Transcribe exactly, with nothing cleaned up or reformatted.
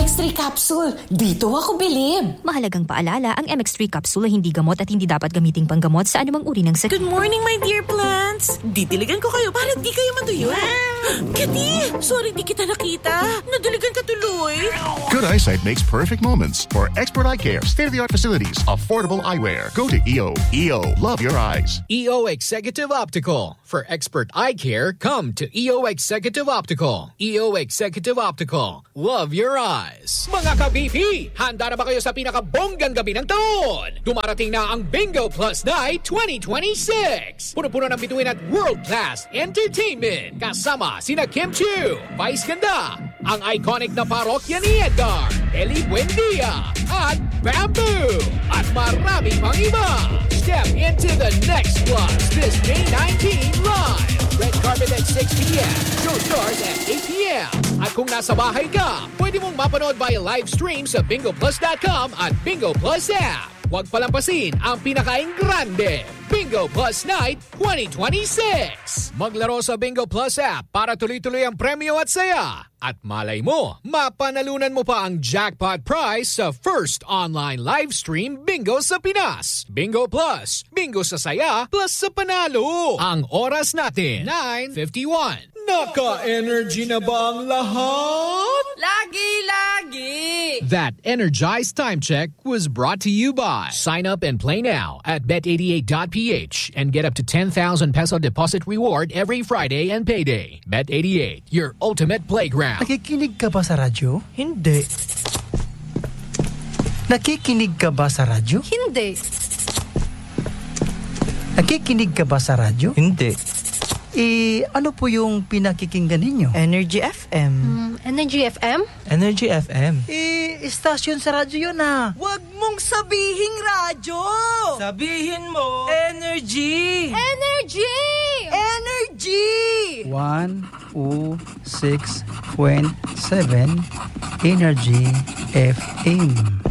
X three capsule. Dito ako bilib. Mahalagang paalala, ang M X three capsule ay hindi gamot at hindi dapat gamiting panggamot sa anumang uri ng sakit. Good morning, my dear plants. Didiligan ko kayo para di kayo matuyo. Kitty, sorry di kita nakita. Nadiligan ka tuloy. Good eyesight makes perfect moments. For expert eye care, state-of-the-art facilities, affordable eyewear. Go to E O. E O. Love your eyes. E O Executive Optical. For expert eye care, come to E O Executive Optical. E O Executive Optical. Love your eyes. Mga ka-B P, handa na ba kayo sa pinakabonggang gabi ng taon? Dumarating na ang Bingo Plus Night twenty twenty-six. Puno-puno ng bituin at world-class entertainment. Kasama sina Kim Chiu, Vice Ganda, ang iconic na parokya ni Edgar, Eli Buendia, at Bamboo, at marami pang iba. Step into the next plus this May nineteenth live. Red carpet at six p.m. Show starts at eight p.m. At kung nasa bahay ka, pwede mong mapanood via live stream sa bingo plus dot com at Bingo Plus app. Huwag palampasin ang pinakaing grande, Bingo Plus Night twenty twenty-six. Maglaro sa Bingo Plus app para tuloy-tuloy ang premyo at saya. At malay mo, mapanalunan mo pa ang jackpot prize sa first online live stream bingo sa Pinas. Bingo Plus, bingo sa saya, plus sa panalo. Ang oras natin, nine fifty-one. Naka-energy na ba ang lahat? Lagi-lagi. That Energized Time Check was brought to you by Sign up and play now at bet eighty-eight dot p h and get up to ten thousand peso deposit reward every Friday and payday. Bet eighty-eight, your ultimate playground. Nakikinig ka ba sa radyo? Hindi. Nakikinig ka ba sa radyo? Hindi. Nakikinig ka ba sa radyo? Hindi. Eh, ano po yung pinakikinggan ninyo? Energy F M. Hmm, Energy F M? Energy F M. Eh, istasyon sa radyo yun ah. Wag mong sabihing radyo. Sabihin mo, Energy! Energy! Energy! one oh six point seven Energy F M.